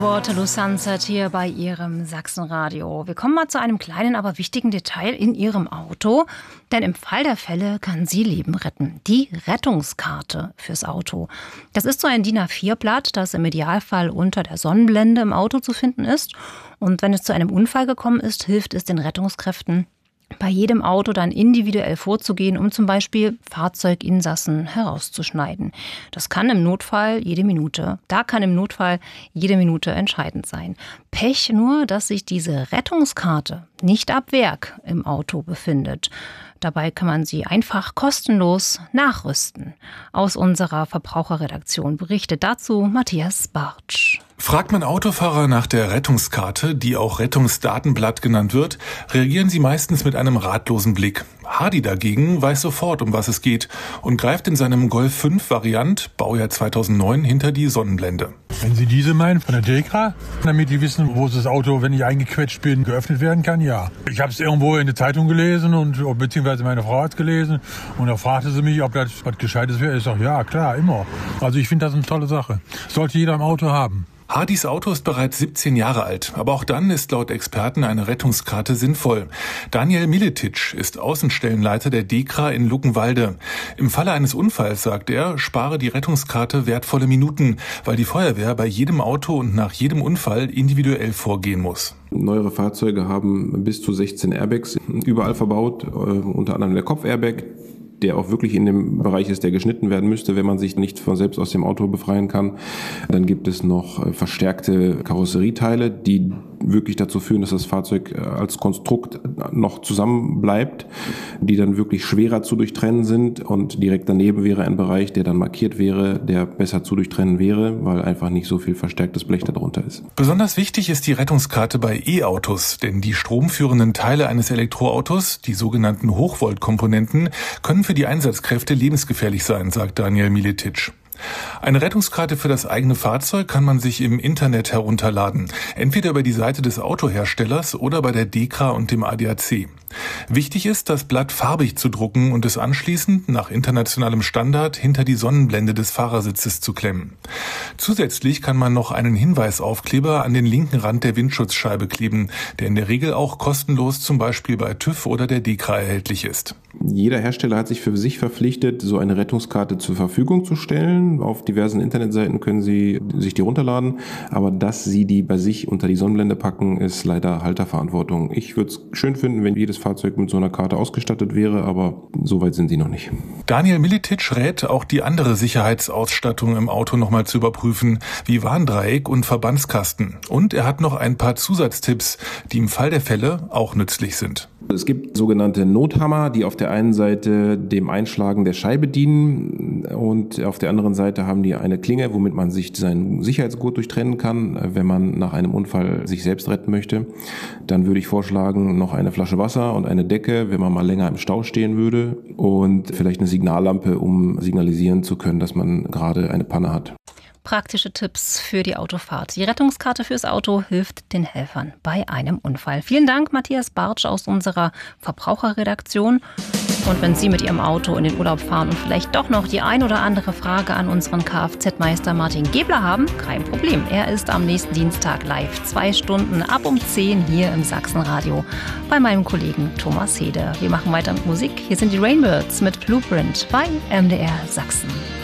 Waterloo Sunset hier bei Ihrem Sachsenradio. Wir kommen mal zu einem kleinen, aber wichtigen Detail in Ihrem Auto. Denn im Fall der Fälle kann sie Leben retten. Die Rettungskarte fürs Auto. Das ist so ein DIN A4-Blatt, das im Idealfall unter der Sonnenblende im Auto zu finden ist. Und wenn es zu einem Unfall gekommen ist, hilft es den Rettungskräften, bei jedem Auto dann individuell vorzugehen, um zum Beispiel Fahrzeuginsassen herauszuschneiden. Das kann im Notfall jede Minute entscheidend sein. Pech nur, dass sich diese Rettungskarte nicht ab Werk im Auto befindet. Dabei kann man sie einfach kostenlos nachrüsten. Aus unserer Verbraucherredaktion berichtet dazu Matthias Bartsch. Fragt man Autofahrer nach der Rettungskarte, die auch Rettungsdatenblatt genannt wird, reagieren sie meistens mit einem ratlosen Blick. Hardy dagegen weiß sofort, um was es geht und greift in seinem Golf 5 Variant, Baujahr 2009, hinter die Sonnenblende. Wenn Sie diese meinen, von der DEKRA, damit die wissen, wo das Auto, wenn ich eingequetscht bin, geöffnet werden kann, ja. Ich habe es irgendwo in der Zeitung gelesen und beziehungsweise meine Frau hat es gelesen und da fragte sie mich, ob das was Gescheites wäre. Ich sage, ja, klar, immer. Also ich finde das eine tolle Sache. Sollte jeder im Auto haben. Hardys Auto ist bereits 17 Jahre alt, aber auch dann ist laut Experten eine Rettungskarte sinnvoll. Daniel Miletic ist Außenstellenleiter der DEKRA in Luckenwalde. Im Falle eines Unfalls, sagt er, spare die Rettungskarte wertvolle Minuten, weil die Feuerwehr bei jedem Auto und nach jedem Unfall individuell vorgehen muss. Neuere Fahrzeuge haben bis zu 16 Airbags überall verbaut, unter anderem der Kopf-Airbag, der auch wirklich in dem Bereich ist, der geschnitten werden müsste, wenn man sich nicht von selbst aus dem Auto befreien kann. Dann gibt es noch verstärkte Karosserieteile, die wirklich dazu führen, dass das Fahrzeug als Konstrukt noch zusammen bleibt, die dann wirklich schwerer zu durchtrennen sind, und direkt daneben wäre ein Bereich, der dann markiert wäre, der besser zu durchtrennen wäre, weil einfach nicht so viel verstärktes Blech darunter ist. Besonders wichtig ist die Rettungskarte bei E-Autos, denn die stromführenden Teile eines Elektroautos, die sogenannten Hochvoltkomponenten, können für die Einsatzkräfte lebensgefährlich sein, sagt Daniel Miletic. Eine Rettungskarte für das eigene Fahrzeug kann man sich im Internet herunterladen, entweder über die Seite des Autoherstellers oder bei der DEKRA und dem ADAC. Wichtig ist, das Blatt farbig zu drucken und es anschließend nach internationalem Standard hinter die Sonnenblende des Fahrersitzes zu klemmen. Zusätzlich kann man noch einen Hinweisaufkleber an den linken Rand der Windschutzscheibe kleben, der in der Regel auch kostenlos zum Beispiel bei TÜV oder der DEKRA erhältlich ist. Jeder Hersteller hat sich für sich verpflichtet, so eine Rettungskarte zur Verfügung zu stellen. Auf diversen Internetseiten können Sie sich die runterladen, aber dass Sie die bei sich unter die Sonnenblende packen, ist leider Halterverantwortung. Ich würde es schön finden, wenn jedes Fahrzeug mit so einer Karte ausgestattet wäre, aber so weit sind die noch nicht. Daniel Miletic rät, auch die andere Sicherheitsausstattung im Auto nochmal zu überprüfen, wie Warndreieck und Verbandskasten. Und er hat noch ein paar Zusatztipps, die im Fall der Fälle auch nützlich sind. Es gibt sogenannte Nothammer, die auf der einen Seite dem Einschlagen der Scheibe dienen und auf der anderen Seite haben die eine Klinge, womit man sich seinen Sicherheitsgurt durchtrennen kann, wenn man nach einem Unfall sich selbst retten möchte. Dann würde ich vorschlagen, noch eine Flasche Wasser und eine Decke, wenn man mal länger im Stau stehen würde, und vielleicht eine Signallampe, um signalisieren zu können, dass man gerade eine Panne hat. Praktische Tipps für die Autofahrt. Die Rettungskarte fürs Auto hilft den Helfern bei einem Unfall. Vielen Dank, Matthias Bartsch aus unserer Verbraucherredaktion. Und wenn Sie mit Ihrem Auto in den Urlaub fahren und vielleicht doch noch die ein oder andere Frage an unseren Kfz-Meister Martin Gebler haben, kein Problem. Er ist am nächsten Dienstag live 2 Stunden ab um 10 hier im Sachsenradio bei meinem Kollegen Thomas Hede. Wir machen weiter mit Musik. Hier sind die Rainbirds mit Blueprint bei MDR Sachsen.